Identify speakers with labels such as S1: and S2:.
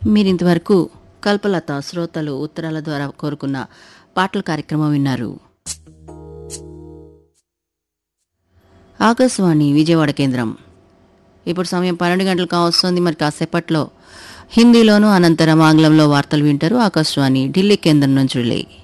S1: మీరింతవరకు కల్పలత శ్రోతలు ఉత్తరాల ద్వారా కోరుకున్న పాటల కార్యక్రమం విన్నారు. ఆకాశవాణి విజయవాడ కేంద్రం. ఇప్పుడు సమయం 12 గంటలు కావస్తోంది. మరి కాసేపట్లో హిందీలోనూ అనంతరం ఆంగ్లంలో వార్తలు వింటారు. ఆకాశవాణి ఢిల్లీ కేంద్రం నుంచి రిలే.